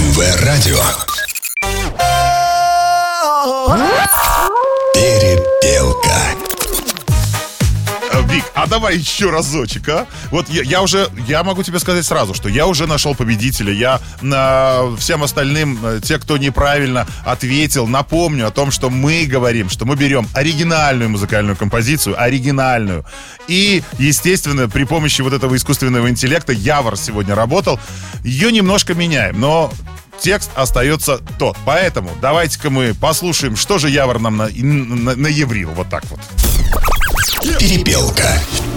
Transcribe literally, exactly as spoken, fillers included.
МВ-радио. Перепелка. Вик, а давай еще разочек, а? Вот я, я уже, я могу тебе сказать сразу, что я уже нашел победителя. Я э, всем остальным, э, те, кто неправильно ответил, напомню о том, что мы говорим, что мы берем оригинальную музыкальную композицию, оригинальную. И, естественно, при помощи вот этого искусственного интеллекта, Явор сегодня работал, ее немножко меняем, но текст остается тот. Поэтому давайте-ка мы послушаем, что же Явор нам на, на, наяврил. Вот так вот. Перепелка.